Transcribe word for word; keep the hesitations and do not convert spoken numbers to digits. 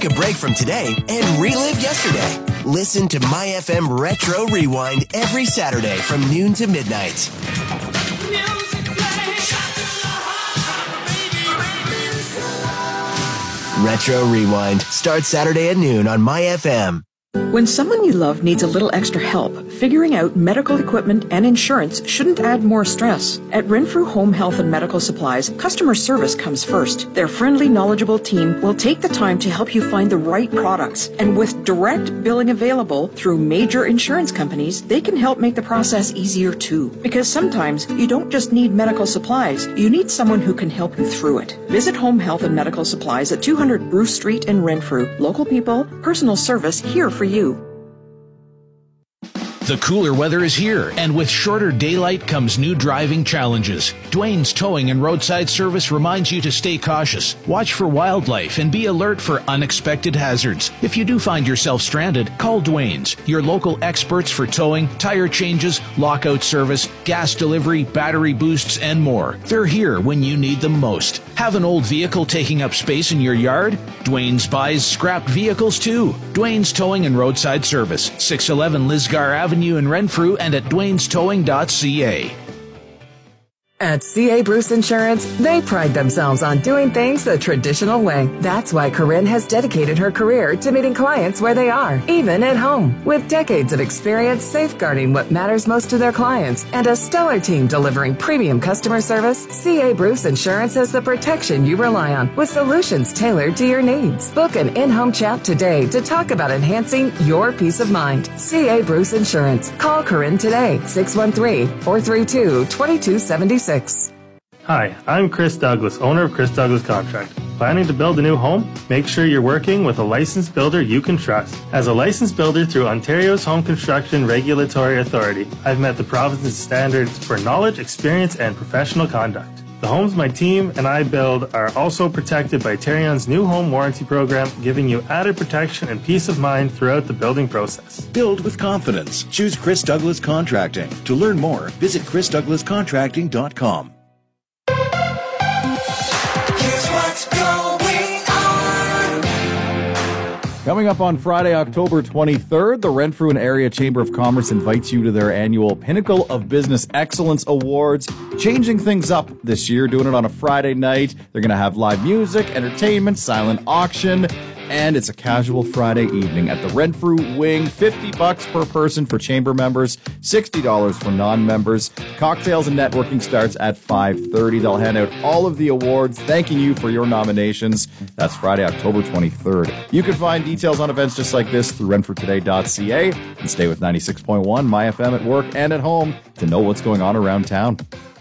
Take a break from today and relive yesterday. Listen to My F M Retro Rewind every Saturday from noon to midnight. Retro Rewind starts Saturday at noon on My F M. When someone you love needs a little extra help, figuring out medical equipment and insurance shouldn't add more stress. At Renfrew Home Health and Medical Supplies, customer service comes first. Their friendly, knowledgeable team will take the time to help you find the right products. And with direct billing available through major insurance companies, they can help make the process easier too. Because sometimes you don't just need medical supplies, you need someone who can help you through it. Visit Home Health and Medical Supplies at two hundred Bruce Street in Renfrew. Local people, personal service here for you. The cooler weather is here, and with shorter daylight comes new driving challenges. Dwayne's Towing and Roadside Service reminds you to stay cautious, watch for wildlife, and be alert for unexpected hazards. If you do find yourself stranded, call Dwayne's, your local experts for towing, tire changes, lockout service, gas delivery, battery boosts, and more. They're here when you need them most. Have an old vehicle taking up space in your yard? Dwayne's buys scrapped vehicles too. Dwayne's Towing and Roadside Service, six eleven Lisgar Avenue in Renfrew, and at dwaynes towing dot c a. At C A Bruce Insurance, they pride themselves on doing things the traditional way. That's why Corinne has dedicated her career to meeting clients where they are, even at home. With decades of experience safeguarding what matters most to their clients and a stellar team delivering premium customer service, C A Bruce Insurance has the protection you rely on with solutions tailored to your needs. Book an in-home chat today to talk about enhancing your peace of mind. C A Bruce Insurance. Call Corinne today, six one three, four three two, two two seven six. Hi, I'm Chris Douglas, owner of Chris Douglas Contract. Planning to build a new home? Make sure you're working with a licensed builder you can trust. As a licensed builder through Ontario's Home Construction Regulatory Authority, I've met the province's standards for knowledge, experience, and professional conduct. The homes my team and I build are also protected by Terrion's new home warranty program, giving you added protection and peace of mind throughout the building process. Build with confidence. Choose Chris Douglas Contracting. To learn more, visit chris douglas contracting dot com. Coming up on Friday, October twenty-third, the Renfrew and Area Chamber of Commerce invites you to their annual Pinnacle of Business Excellence Awards, changing things up this year, doing it on a Friday night. They're going to have live music, entertainment, silent auction, and it's a casual Friday evening at the Renfrew Wing. fifty bucks per person for chamber members, sixty dollars for non-members. Cocktails and networking starts at five thirty. They'll hand out all of the awards, thanking you for your nominations. That's Friday, October twenty-third. You can find details on events just like this through renfrew today dot c a and stay with ninety-six point one My F M at work and at home to know what's going on around town.